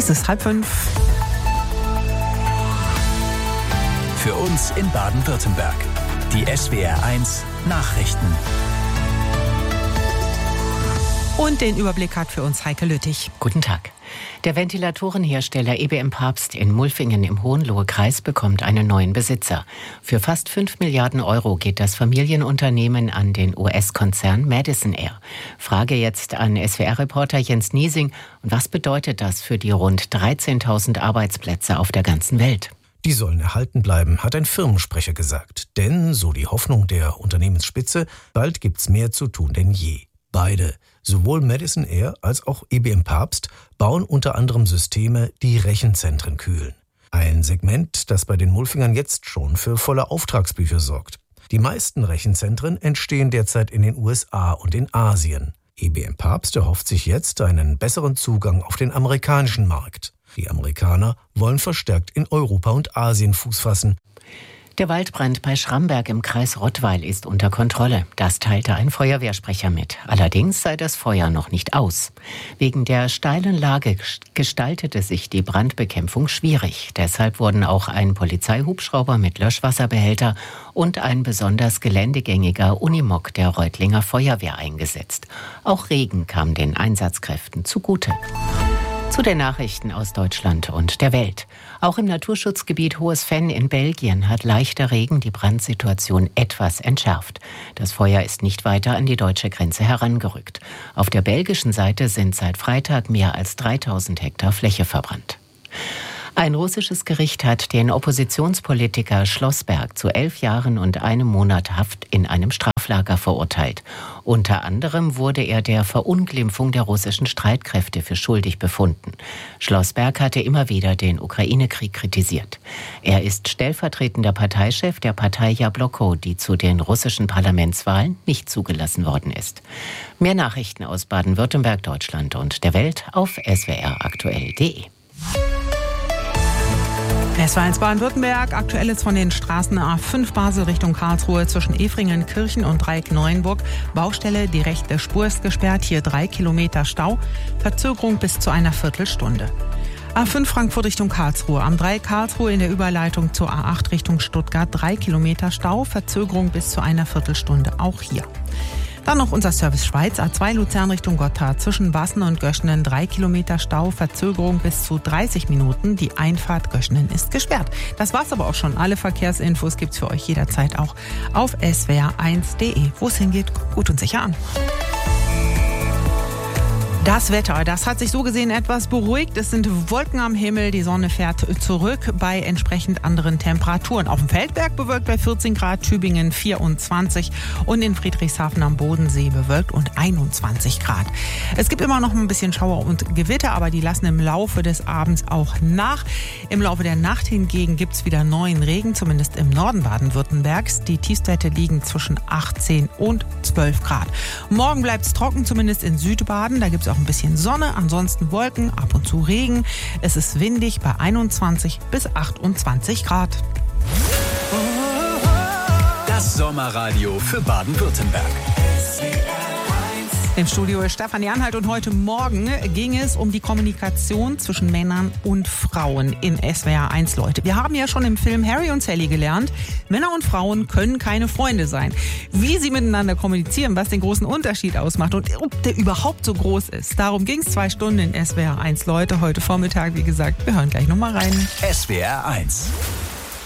Es ist 4:30. Für uns in Baden-Württemberg. Die SWR1 Nachrichten. Und den Überblick hat für uns Heike Lüttich. Guten Tag. Der Ventilatorenhersteller EBM Papst in Mulfingen im Hohenlohe-Kreis bekommt einen neuen Besitzer. Für fast 5 Milliarden Euro geht das Familienunternehmen an den US-Konzern Madison Air. Frage jetzt an SWR-Reporter Jens Niesing. Und was bedeutet das für die rund 13.000 Arbeitsplätze auf der ganzen Welt? Die sollen erhalten bleiben, hat ein Firmensprecher gesagt. Denn, so die Hoffnung der Unternehmensspitze, bald gibt's mehr zu tun denn je. Beide, sowohl Madison Air als auch EBM Papst, bauen unter anderem Systeme, die Rechenzentren kühlen. Ein Segment, das bei den Mulfingern jetzt schon für volle Auftragsbücher sorgt. Die meisten Rechenzentren entstehen derzeit in den USA und in Asien. EBM Papst erhofft sich jetzt einen besseren Zugang auf den amerikanischen Markt. Die Amerikaner wollen verstärkt in Europa und Asien Fuß fassen. Der Waldbrand bei Schramberg im Kreis Rottweil ist unter Kontrolle. Das teilte ein Feuerwehrsprecher mit. Allerdings sei das Feuer noch nicht aus. Wegen der steilen Lage gestaltete sich die Brandbekämpfung schwierig. Deshalb wurden auch ein Polizeihubschrauber mit Löschwasserbehälter und ein besonders geländegängiger Unimog der Reutlinger Feuerwehr eingesetzt. Auch Regen kam den Einsatzkräften zugute. Zu den Nachrichten aus Deutschland und der Welt. Auch im Naturschutzgebiet Hohes Venn in Belgien hat leichter Regen die Brandsituation etwas entschärft. Das Feuer ist nicht weiter an die deutsche Grenze herangerückt. Auf der belgischen Seite sind seit Freitag mehr als 3.000 Hektar Fläche verbrannt. Ein russisches Gericht hat den Oppositionspolitiker Schlossberg zu 11 Jahren und 1 Monat Haft in einem Straflager verurteilt. Unter anderem wurde er der Verunglimpfung der russischen Streitkräfte für schuldig befunden. Schlossberg hatte immer wieder den Ukraine-Krieg kritisiert. Er ist stellvertretender Parteichef der Partei Jabloko, die zu den russischen Parlamentswahlen nicht zugelassen worden ist. Mehr Nachrichten aus Baden-Württemberg, Deutschland und der Welt auf swraktuell.de. SWR1 Baden-Württemberg, Aktuelles von den Straßen A5 Basel Richtung Karlsruhe zwischen Efringen-Kirchen und Dreieck-Neuenburg. Baustelle, die rechte Spur ist gesperrt, hier 3 Kilometer Stau, Verzögerung bis zu einer Viertelstunde. A5 Frankfurt Richtung Karlsruhe, am Dreieck Karlsruhe in der Überleitung zur A8 Richtung Stuttgart 3 Kilometer Stau, Verzögerung bis zu einer Viertelstunde, auch hier. Dann noch unser Service Schweiz, A2 Luzern Richtung Gotthard, zwischen Bassen und Göschenen 3 Kilometer Stau, Verzögerung bis zu 30 Minuten. Die Einfahrt Göschenen ist gesperrt. Das war's aber auch schon. Alle Verkehrsinfos gibt's für euch jederzeit auch auf swr1.de. Wo es hingeht, gut und sicher an. Das Wetter, das hat sich so gesehen etwas beruhigt. Es sind Wolken am Himmel, die Sonne fährt zurück bei entsprechend anderen Temperaturen. Auf dem Feldberg bewölkt bei 14 Grad, Tübingen 24 und in Friedrichshafen am Bodensee bewölkt und 21 Grad. Es gibt immer noch ein bisschen Schauer und Gewitter, aber die lassen im Laufe des Abends auch nach. Im Laufe der Nacht hingegen gibt es wieder neuen Regen, zumindest im Norden Baden-Württembergs. Die Tiefstwerte liegen zwischen 18 und 12 Grad. Morgen bleibt es trocken, zumindest in Südbaden. Da gibt es auch ein bisschen Sonne, ansonsten Wolken, ab und zu Regen. Es ist windig bei 21 bis 28 Grad. Das Sommerradio für Baden-Württemberg. Im Studio ist Stefanie Anhalt und heute Morgen ging es um die Kommunikation zwischen Männern und Frauen in SWR1 Leute. Wir haben ja schon im Film Harry und Sally gelernt, Männer und Frauen können keine Freunde sein. Wie sie miteinander kommunizieren, was den großen Unterschied ausmacht und ob der überhaupt so groß ist. Darum ging es 2 Stunden in SWR1 Leute heute Vormittag. Wie gesagt, wir hören gleich nochmal rein. SWR1